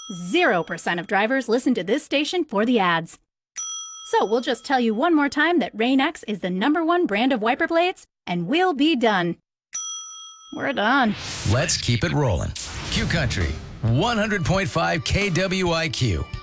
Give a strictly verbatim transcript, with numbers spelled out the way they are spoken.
zero percent of drivers listen to this station for the ads. So we'll just tell you one more time that Rain-X is the number one brand of wiper blades, and we'll be done. We're done. Let's keep it rolling. Q Country, one hundred point five K W I Q.